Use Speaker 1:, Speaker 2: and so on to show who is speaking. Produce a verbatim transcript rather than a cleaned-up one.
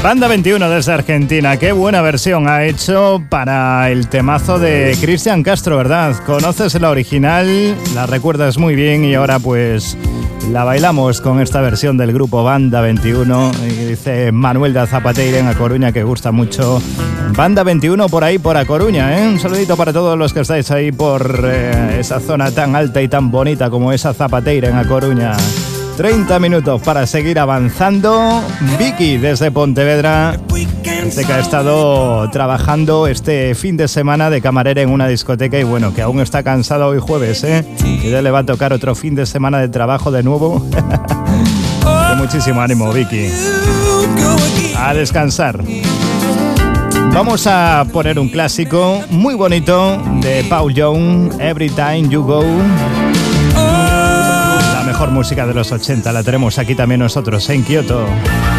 Speaker 1: Banda veintiuno desde Argentina. Qué buena versión ha hecho para el temazo de Cristian Castro, ¿verdad? Conoces la original, la recuerdas muy bien y ahora pues la bailamos con esta versión del grupo Banda veintiuno. Y dice Manuel de Zapateira en A Coruña que gusta mucho Banda veintiuno por ahí, por A Coruña, ¿eh? Un saludito para todos los que estáis ahí por eh, esa zona tan alta y tan bonita como esa Zapateira en A Coruña. treinta minutos para seguir avanzando. Vicky desde Pontevedra dice que ha estado trabajando este fin de semana de camarera en una discoteca y bueno, que aún está cansado hoy jueves, ¿eh? Que ya le va a tocar otro fin de semana de trabajo de nuevo. Con muchísimo ánimo, Vicky. A descansar. Vamos a poner un clásico muy bonito de Paul Young, Every Time You Go. La mejor música de los ochenta la tenemos aquí también nosotros en Kyoto.